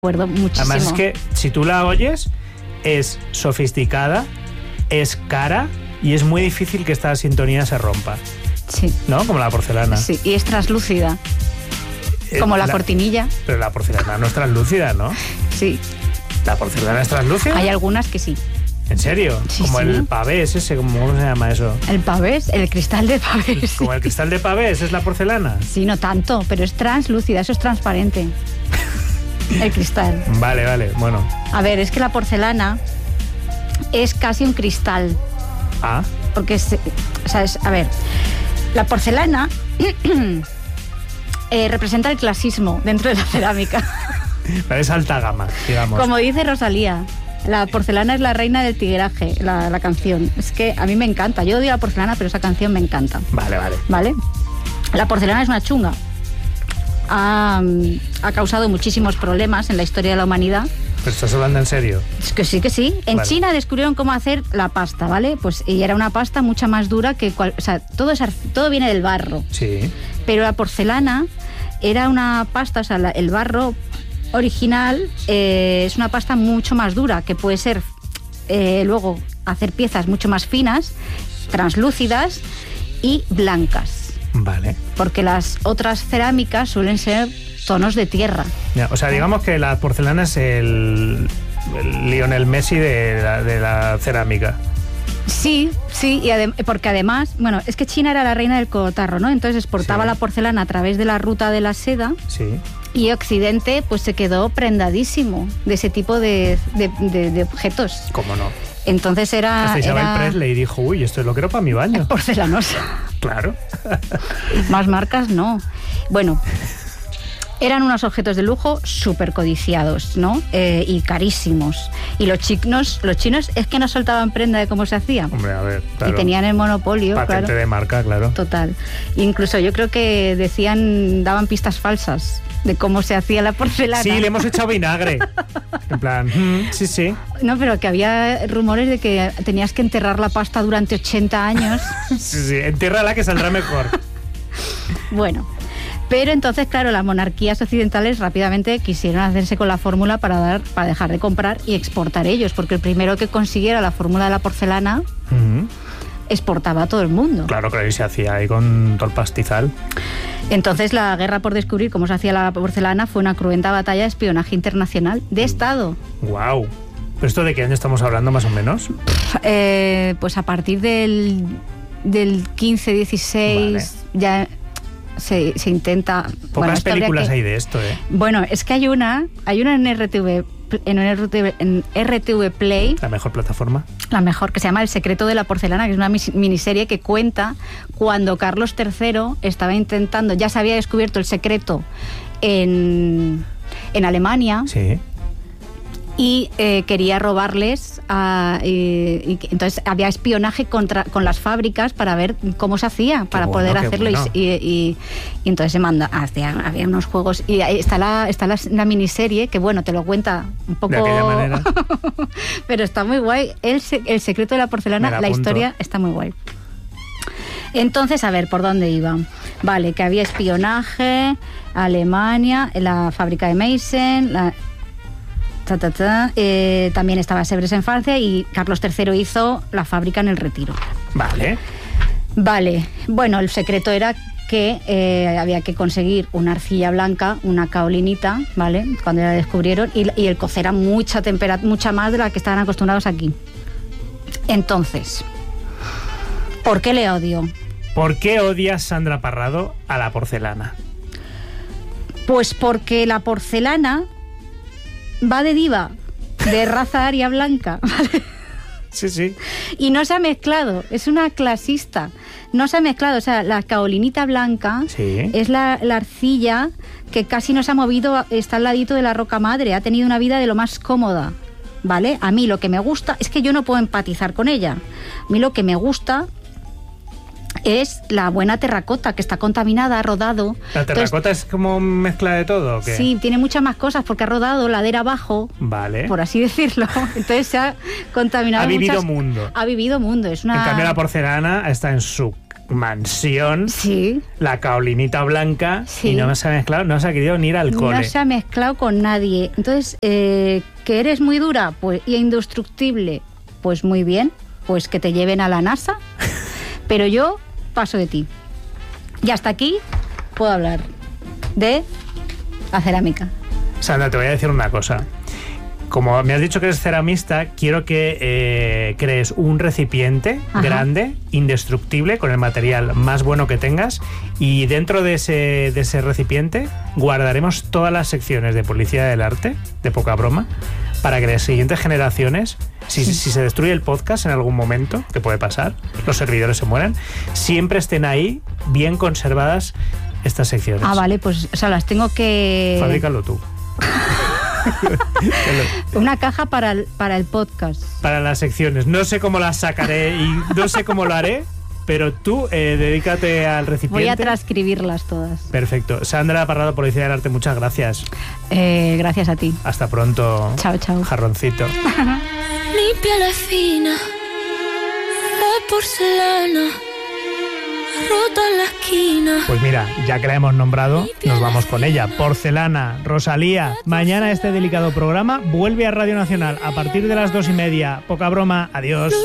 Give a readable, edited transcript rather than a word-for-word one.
acuerdo muchísimo. Además es que si tú la oyes, es sofisticada, es cara y es muy difícil que esta sintonía se rompa. Sí. ¿No? Como la porcelana. Sí, y es translúcida. Como la cortinilla. Pero la porcelana no es translúcida, ¿no? Sí. ¿La porcelana es translúcida? Hay algunas que sí. ¿En serio? Sí, como sí. el pavés ese, ¿cómo se llama eso? ¿El pavés? El cristal de pavés. Como el cristal de pavés, ¿es la porcelana? Sí, no tanto, pero es translúcida, eso es transparente. El cristal. Vale, bueno. A ver, es que la porcelana es casi un cristal. Ah. Porque a ver, la porcelana representa el clasismo dentro de la cerámica. Pero es alta gama, digamos. Como dice Rosalía, la porcelana es la reina del tigueraje, la canción. Es que a mí me encanta. Yo odio la porcelana, pero esa canción me encanta. Vale. La porcelana es una chunga. Ha causado muchísimos problemas en la historia de la humanidad. ¿Pero estás hablando en serio? Es que sí. En China descubrieron cómo hacer la pasta, ¿vale? Pues y era una pasta mucho más dura que... todo viene del barro. Sí. Pero la porcelana era una pasta, el barro original es una pasta mucho más dura, que puede ser luego hacer piezas mucho más finas, translúcidas y blancas. Vale. Porque las otras cerámicas suelen ser tonos de tierra. Ya, o sea, digamos que la porcelana es el Lionel Messi de la cerámica. Sí, porque además, bueno, es que China era la reina del cotarro, ¿no? Entonces exportaba la porcelana a través de la ruta de la seda. Sí. Y Occidente pues se quedó prendadísimo de ese tipo de objetos. ¿Cómo no? Entonces hasta Isabel Presley dijo, uy, esto es lo que era para mi baño. Porcelanosa. Claro. Más marcas no. Bueno, eran unos objetos de lujo súper codiciados, ¿no? Y carísimos. Y los chinos es que no soltaban prenda de cómo se hacía. Hombre, a ver, claro. Y tenían el monopolio, patente claro. de marca, claro. Total. Incluso yo creo que daban pistas falsas de cómo se hacía la porcelana. Sí, le hemos echado vinagre. En plan, sí. No, pero que había rumores de que tenías que enterrar la pasta durante 80 años. Sí, entiérrala que saldrá mejor. Bueno, pero entonces, claro, las monarquías occidentales rápidamente quisieron hacerse con la fórmula para dejar de comprar y exportar ellos, porque el primero que consiguiera la fórmula de la porcelana exportaba a todo el mundo. Claro, y se hacía ahí con todo el pastizal. Entonces la guerra por descubrir cómo se hacía la porcelana fue una cruenta batalla de espionaje internacional de Estado. ¡Guau! ¿Pero esto de qué año estamos hablando más o menos? Pues a partir del 15-16 vale. Ya se intenta... Pocas películas hay de esto, ¿eh? Bueno, es que hay una en RTV Play. ¿La mejor plataforma? La mejor, que se llama El secreto de la porcelana, que es una miniserie que cuenta cuando Carlos III estaba intentando, ya se había descubierto el secreto en Alemania. Sí. Y quería robarles, entonces había espionaje con las fábricas para ver cómo se hacía, para poder hacerlo. Bueno. Y entonces se manda, había unos juegos, y ahí está la miniserie, que bueno, te lo cuenta un poco... De aquella manera. Pero está muy guay, el secreto de la porcelana, la historia está muy guay. Entonces, a ver, ¿por dónde iba? Vale, que había espionaje, Alemania, la fábrica de Meissen, también estaba Sevres en Francia y Carlos III hizo la fábrica en el Retiro. Vale, bueno, el secreto era que había que conseguir una arcilla blanca, una kaolinita, ¿vale? Cuando la descubrieron, y el cocer a mucha temperatura, mucha más de la que estaban acostumbrados aquí. Entonces, ¿por qué le odio? ¿Por qué odias, Sandra Parrado, a la porcelana? Pues porque la porcelana va de diva, de raza aria blanca, ¿vale? Sí. Y no se ha mezclado, es una clasista. No se ha mezclado, o sea, la kaolinita blanca es la arcilla que casi no se ha movido, está al ladito de la roca madre, ha tenido una vida de lo más cómoda, ¿vale? A mí lo que me gusta, es que yo no puedo empatizar con ella. A mí lo que me gusta es la buena terracota, que está contaminada, ha rodado. ¿La terracota es como mezcla de todo o qué? Sí, tiene muchas más cosas porque ha rodado ladera abajo, vale, por así decirlo. Entonces se ha contaminado. Ha vivido mundo. Ha vivido mundo. Es una... En cambio la porcelana está en su mansión, sí, la caolinita blanca, sí, y no se ha mezclado, no se ha querido ni ir al cole. No se ha mezclado con nadie. Entonces, que eres muy dura pues, y indestructible, pues muy bien, pues que te lleven a la NASA, pero yo paso de ti. Y hasta aquí puedo hablar de la cerámica. Sandra, te voy a decir una cosa. Como me has dicho que eres ceramista, quiero que crees un recipiente grande, indestructible, con el material más bueno que tengas, y dentro de ese recipiente guardaremos todas las secciones de Policía del Arte, de Poca Broma, para que las siguientes generaciones, si se destruye el podcast en algún momento, que puede pasar, los servidores se mueran, siempre estén ahí bien conservadas estas secciones. Ah, vale, pues o sea, las tengo que... Fabrícalo tú. Una caja para el podcast. Para las secciones. No sé cómo las sacaré y no sé cómo lo haré, pero tú dedícate al recipiente. Voy a transcribirlas todas. Perfecto. Sandra Parrado, Policía del Arte, muchas gracias. Gracias a ti. Hasta pronto. Chao, chao. Jarroncito. Mi piel es fina, de porcelana, rota en la esquina. Pues mira, ya que la hemos nombrado, nos vamos con ella. Porcelana, Rosalía. Mañana este delicado programa vuelve a Radio Nacional a partir de las 2:30. Poca Broma. Adiós.